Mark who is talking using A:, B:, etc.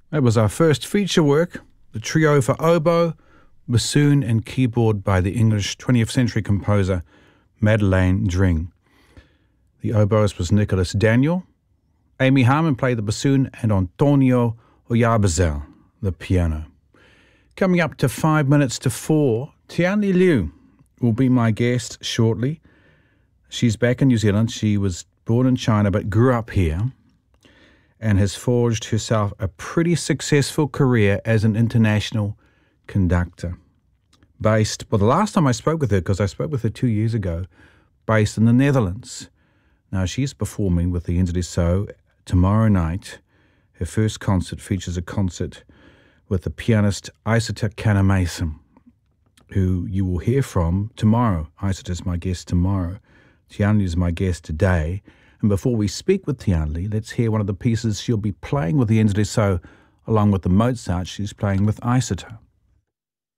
A: That was our first feature work, the trio for oboe, bassoon and keyboard by the English 20th century composer Madeleine Dring. The oboist was Nicholas Daniel. Amy Harmon played the bassoon and Antonio Oyarzabal the piano. Coming up to 5 minutes to 4, Tianli Liu will be my guest shortly. She's back in New Zealand. She was born in China but grew up here and has forged herself a pretty successful career as an international conductor. The last time I spoke with her, because I spoke with her 2 years ago, based in the Netherlands. Now she's performing with the NZSO tomorrow night. Her first concert features a concert with the pianist Isata Kanamason, who you will hear from tomorrow. Isata is my guest tomorrow. Tianli is my guest today. And before we speak with Tianli, let's hear one of the pieces she'll be playing with the NZSO along with the Mozart she's playing with Isata.